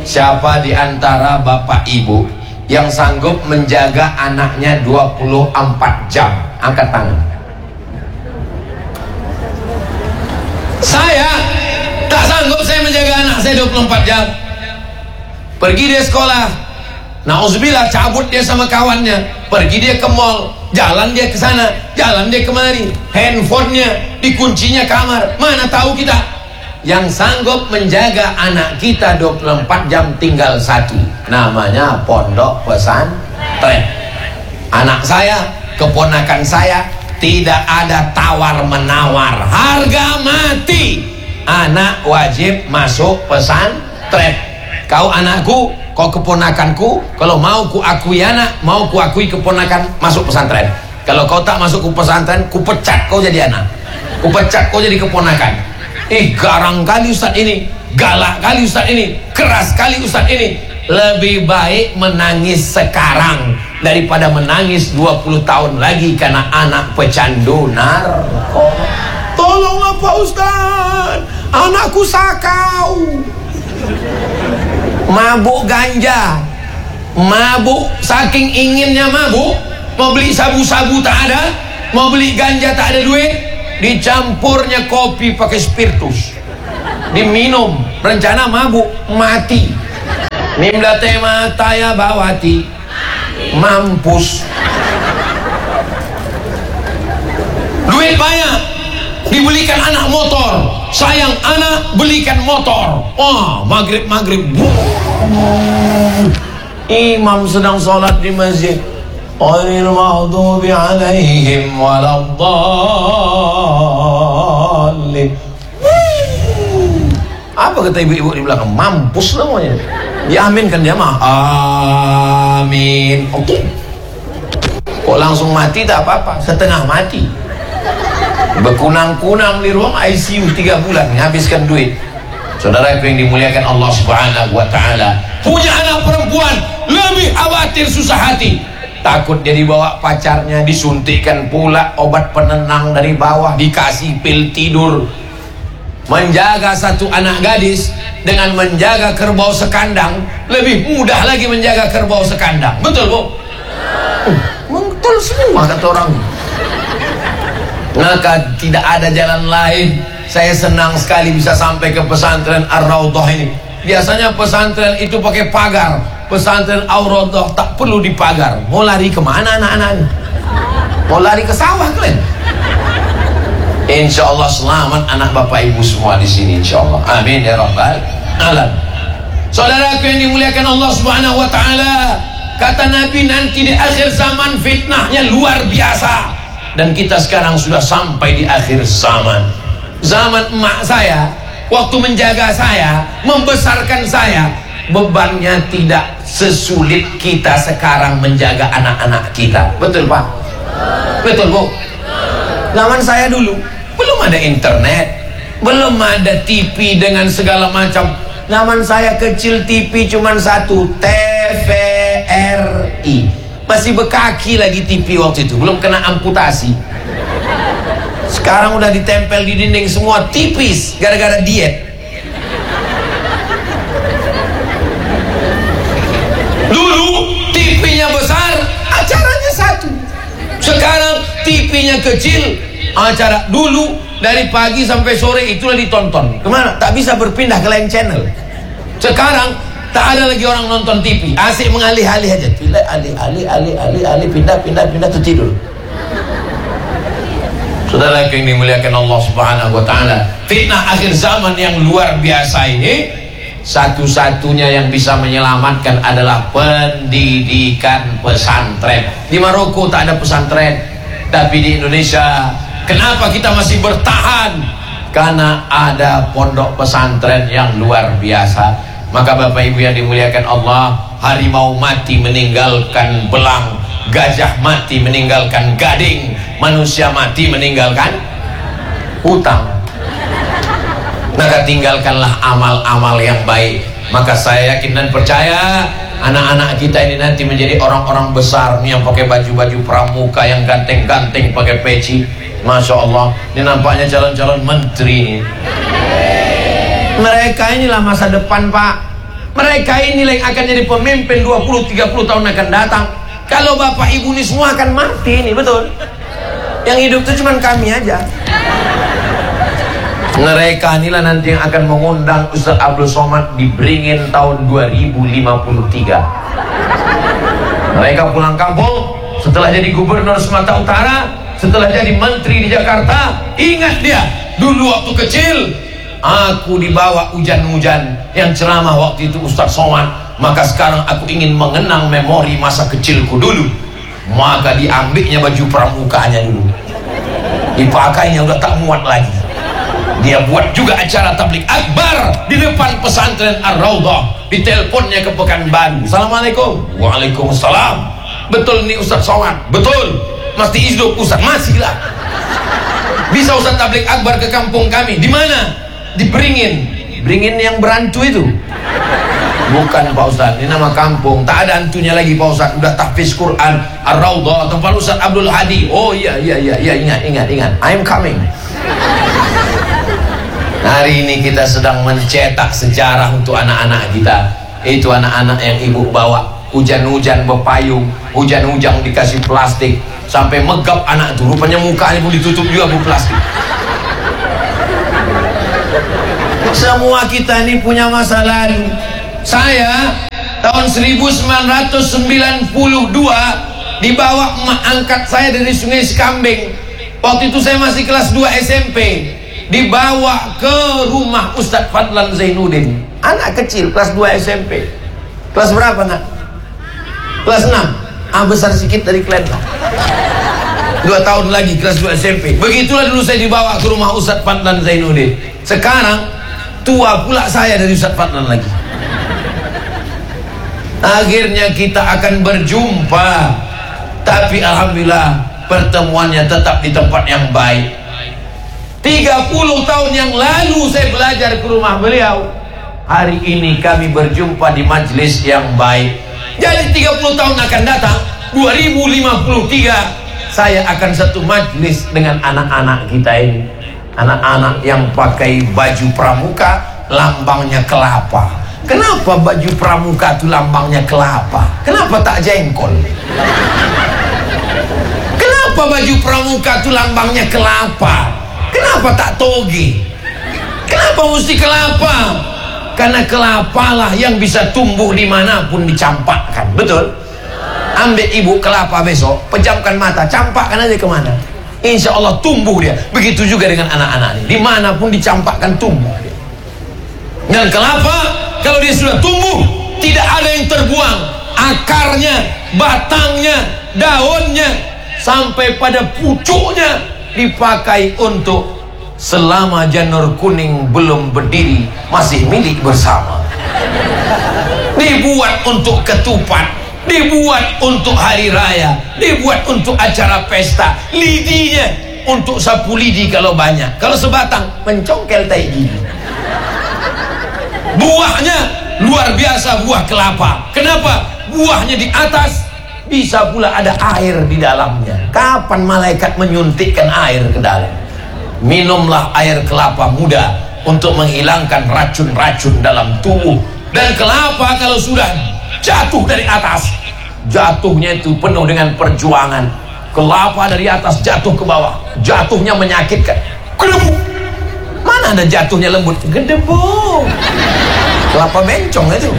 siapa di antara bapak ibu yang sanggup menjaga anaknya 24 jam? Angkat tangan. Saya tak sanggup saya menjaga anak saya 24 jam. Pergi dia sekolah, na'udzubillah, cabut dia sama kawannya, pergi dia ke mall, jalan dia ke sana, jalan dia kemari, handphonenya dikuncinya kamar. Mana tahu kita. Yang sanggup menjaga anak kita 24 jam tinggal satu, namanya pondok pesantren. Anak saya, keponakan saya, tidak ada tawar menawar, harga mati. Anak wajib masuk pesantren. Kau anakku, kau keponakanku, kalau mau ku akui anak, mau ku akui keponakan, masuk pesantren. Kalau kau tak masuk ke pesantren, ku pecat kau jadi anak, ku pecat kau jadi keponakan. Garang kali ustaz ini, galak kali ustaz ini, keras kali ustaz ini. Lebih baik menangis sekarang daripada menangis 20 tahun lagi karena anak pecandu narkoba. Tolonglah Pak Ustaz, anakku sakau, mabuk ganja, mabuk, saking inginnya mabuk, mau beli sabu-sabu tak ada, mau beli ganja tak ada duit, dicampurnya kopi pakai spiritus, diminum, rencana mabuk, mati. Mimla tema taya bawati, mampus. Duit banyak, dibelikan anak motor, sayang anak belikan motor. Wah, maghrib imam sedang sholat di masjid, ghairil maghdubi alaihim waladdallin. Apa kata ibu-ibu di belakang? Mampus namanya. Diaminkan dia mah, amin. Oke. Kok langsung mati tak apa-apa, setengah mati, berkunang-kunang di ruang ICU 3 bulan, menghabiskan duit. Saudara yang dimuliakan Allah Subhanahu wa ta'ala, punya anak perempuan lebih khawatir, susah hati, takut dia dibawa pacarnya, disuntikkan pula obat penenang dari bawah, dikasih pil tidur. Menjaga satu anak gadis dengan menjaga kerbau sekandang lebih mudah lagi menjaga kerbau sekandang. Betul bu? Betul semua kata orang. Maka tidak ada jalan lain. Saya senang sekali bisa sampai ke pesantren Ar-Raudhah ini. Biasanya pesantren itu pakai pagar, pesantren Ar-Raudhah tak perlu dipagar. Mau lari kemana anak-anak? Mau lari ke sawah kalian? Insya Allah selamat anak bapak ibu semua di sini, insya Allah. Amin ya rabbal alamin. Saudaraku yang dimuliakan Allah Subhanahu wa ta'ala, kata Nabi nanti di akhir zaman fitnahnya luar biasa. Dan kita sekarang sudah sampai di akhir zaman. Zaman emak saya, waktu menjaga saya, membesarkan saya, bebannya tidak sesulit kita sekarang menjaga anak-anak kita. Betul Pak? Betul Bu? Zaman saya dulu belum ada internet, belum ada TV dengan segala macam. Zaman saya kecil TV cuma satu, TVRI. Masih bekaki lagi TV waktu itu, belum kena amputasi. Sekarang udah ditempel di dinding semua, tipis gara-gara diet. Dulu TV-nya besar, acaranya satu. Sekarang TV-nya kecil, acara dulu dari pagi sampai sore itulah ditonton. Kemana? Tak bisa berpindah ke lain channel. Sekarang tak ada lagi orang nonton TV, asik mengalih-alih aja. Pilih alih, pindah tuh tidur. Saudara yang dimuliakan Allah Subhanahu wa ta'ala, fitnah akhir zaman yang luar biasa ini, satu-satunya yang bisa menyelamatkan adalah pendidikan pesantren. Di Maroko tak ada pesantren, tapi di Indonesia kenapa kita masih bertahan? Karena ada pondok pesantren yang luar biasa. Maka Bapak Ibu yang dimuliakan Allah, harimau mati meninggalkan belang, gajah mati meninggalkan gading, manusia mati meninggalkan hutang. Maka tinggalkanlah amal-amal yang baik. Maka saya yakin dan percaya anak-anak kita ini nanti menjadi orang-orang besar yang pakai baju-baju pramuka, yang ganteng-ganteng pakai peci. Masya Allah, ini nampaknya calon-calon menteri. Mereka inilah masa depan Pak. Mereka inilah yang akan jadi pemimpin 20-30 tahun akan datang. Kalau bapak ibu ini semua akan mati ini, betul? Yang hidup itu cuma kami aja. Mereka inilah nanti yang akan mengundang Ustaz Abdul Somad di Beringin tahun 2053. Mereka pulang kampung setelah jadi gubernur Sumatera Utara, setelah jadi menteri di Jakarta. Ingat dia, dulu waktu kecil aku dibawa hujan-hujan yang ceramah waktu itu Ustaz Somad. Maka sekarang aku ingin mengenang memori masa kecilku dulu. Maka diambilnya baju pramukanya dulu, dipakainya udah tak muat lagi. Dia buat juga acara tablik akbar di depan pesantren Ar-Raudhah. Diteleponnya ke Pekanbaru. Assalamualaikum. Waalaikumsalam. Betul nih Ustaz Somad? Betul. Masih hidup Ustaz? Masih lah. Bisa Ustaz tablik akbar ke kampung kami? Di mana? Di Beringin. Beringin yang berantu itu? Bukan Pak Ustaz, ini nama kampung. Tak ada hantunya lagi Pak Ustaz. Udah tahfiz Quran. Ar-Raudhah tempat Ustaz Abdul Hadi. Oh iya, ingat. I'm coming. Hari ini kita sedang mencetak sejarah untuk anak-anak kita. Itu anak-anak yang ibu bawa hujan-hujan berpayung, hujan-hujan dikasih plastik, sampai megap anak itu. Rupanya mukanya pun ditutup juga bu plastik. Semua kita ini punya masa lalu. Saya tahun 1992 dibawa emak angkat saya dari Sungai Sekambing. Waktu itu saya masih kelas 2 SMP. Dibawa ke rumah Ustadz Fadlan Zainuddin. Anak kecil kelas 2 SMP. Kelas berapa nak? Kelas 6. Besar sedikit dari kalian. 2 tahun lagi kelas 2 SMP. Begitulah dulu saya dibawa ke rumah Ustadz Fadlan Zainuddin. Sekarang tua pula saya dari Ustadz Fadlan lagi. Akhirnya kita akan berjumpa. Tapi alhamdulillah pertemuannya tetap di tempat yang baik. 30 tahun yang lalu saya belajar ke rumah beliau. Hari ini kami berjumpa di majelis yang baik. Jadi 30 tahun akan datang 2053 saya akan satu majelis dengan anak-anak kita ini. Anak-anak yang pakai baju pramuka, lambangnya kelapa. Kenapa baju pramuka itu lambangnya kelapa? Kenapa tak jengkol? Kenapa baju pramuka itu lambangnya kelapa? Kenapa tak toge? Kenapa mesti kelapa? Karena kelapalah yang bisa tumbuh dimanapun dicampakkan. Betul? Ambil ibu kelapa besok, pejamkan mata, campakkan aja kemana, insya Allah tumbuh dia. Begitu juga dengan anak-anak ini, dimanapun dicampakkan tumbuh dia. Dan kelapa kalau dia sudah tumbuh, tidak ada yang terbuang. Akarnya, batangnya, daunnya, sampai pada pucuknya dipakai untuk selama janur kuning belum berdiri, masih milik bersama. Dibuat untuk ketupat, dibuat untuk hari raya, dibuat untuk acara pesta. Lidinya untuk sapu lidi kalau banyak, kalau sebatang mencongkel tai gigi. Buahnya luar biasa, buah kelapa. Kenapa? Buahnya di atas, bisa pula ada air di dalamnya. Kapan malaikat menyuntikkan air ke dalam? Minumlah air kelapa muda untuk menghilangkan racun-racun dalam tubuh. Dan kelapa kalau sudah jatuh dari atas, jatuhnya itu penuh dengan perjuangan. Kelapa dari atas jatuh ke bawah, jatuhnya menyakitkan. Gedebuk. Mana ada jatuhnya lembut? Gedebuk. Kelapa bencong itu.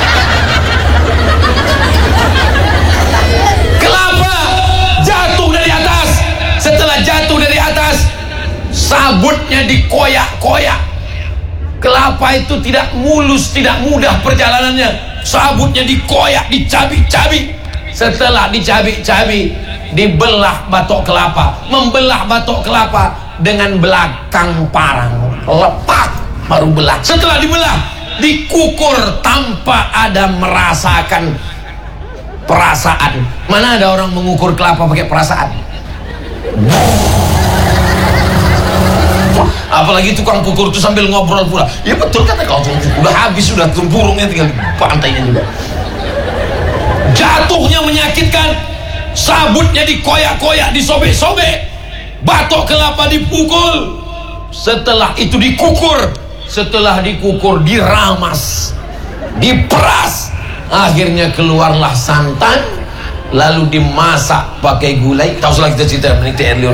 Kelapa jatuh dari atas. Setelah jatuh dari atas, sabutnya dikoyak-koyak. Kelapa itu tidak mulus, tidak mudah perjalanannya. Sabutnya dikoyak, dicabik-cabik. Setelah dicabik-cabik, dibelah batok kelapa. Membelah batok kelapa dengan belakang parang, lepak baru belah. Setelah dibelah, dikukur tanpa ada merasakan perasaan. Mana ada orang mengukur kelapa pakai perasaan? Apalagi tukang kukur itu sambil ngobrol pula. Ya betul kata kau, udah habis, sudah tempurungnya tinggal pantainya juga. Jatuhnya menyakitkan, sabutnya dikoyak-koyak, disobek-sobek, batok kelapa dipukul. Setelah itu dikukur, setelah dikukur diramas. diperas, akhirnya keluarlah santan, lalu dimasak pakai gulai. Tahu salah kita cerita meniti Erlion,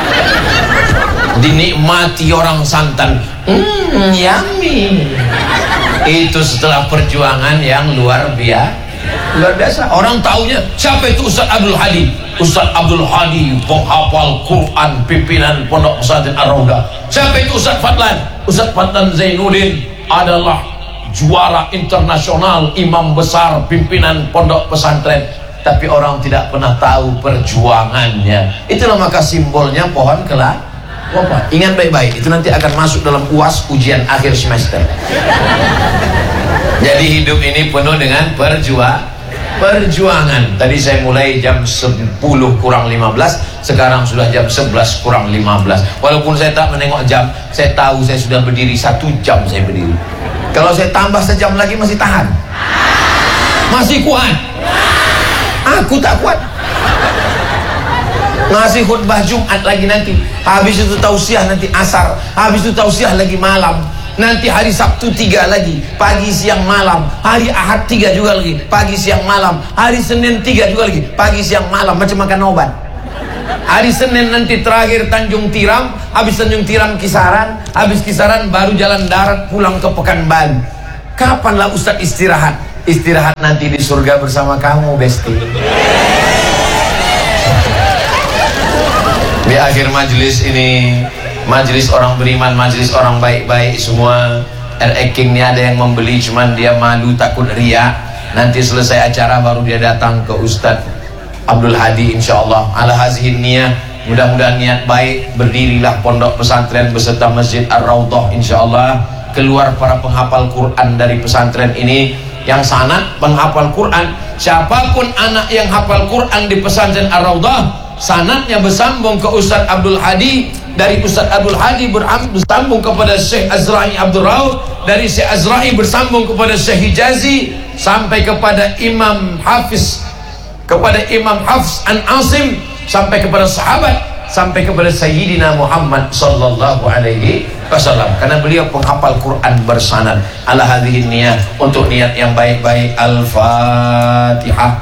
dinikmati orang santan, yummy. Itu setelah perjuangan yang luar biasa. Orang taunya siapa itu Ustaz Abdul Hadi. Ustaz Abdul Hadi penghafal Quran, pimpinan Pondok Pesantren Ar-Raudah. Siapa itu Ustaz Fadlan? Ustaz Fadlan Zainuddin adalah juara internasional, imam besar, pimpinan Pondok Pesantren. Tapi orang tidak pernah tahu perjuangannya. Itulah maka simbolnya pohon kelapa. Ingat baik-baik, itu nanti akan masuk dalam UAS, ujian akhir semester. Jadi hidup ini penuh dengan perjuangan. Tadi saya mulai jam 10 kurang 15, sekarang sudah jam 11 kurang 15. Walaupun saya tak menengok jam, saya tahu saya sudah berdiri 1 jam saya berdiri. Kalau saya tambah sejam lagi masih tahan? Masih kuat? Aku tak kuat. Ngasih khutbah Jumat lagi nanti, habis itu tausiah nanti asar, habis itu tausiah lagi malam, nanti hari Sabtu 3 lagi, pagi siang malam, hari Ahad 3 juga lagi, pagi siang malam, hari Senin 3 juga lagi, pagi siang malam, macam makan obat. Hari Senin nanti terakhir Tanjung Tiram, habis Tanjung Tiram Kisaran, habis Kisaran baru jalan darat pulang ke Pekanbaru. Kapanlah Ustaz istirahat? Istirahat nanti di surga bersama kamu, Besti. Di akhir majelis ini, majelis orang beriman, majelis orang baik-baik semua. King ini ada yang membeli, cuman dia malu takut riak. Nanti selesai acara baru dia datang ke Ustadz Abdul Hadi, insyaallah. Ala hazihin niyah, mudah-mudahan niat baik. Berdirilah Pondok Pesantren beserta Masjid Ar-Raudah, insyaallah. Keluar para penghafal Quran dari pesantren ini yang sanad penghafal Quran. Siapapun anak yang hafal Quran di pesantren Ar-Raudah, sanadnya bersambung ke Ustaz Abdul Hadi, dari Ustaz Abdul Hadi bersambung kepada Syekh Azra'i Abdul Raud, dari Syekh Azra'i bersambung kepada Syekh Hijazi, sampai kepada Imam Hafiz, kepada Imam Hafs an Asim, sampai kepada sahabat, sampai kepada Sayyidina Muhammad sallallahu alaihi wasallam. Karena beliau penghafal Quran bersanad. Ala hadhihi niyah, untuk niat yang baik-baik. Al-Fatihah.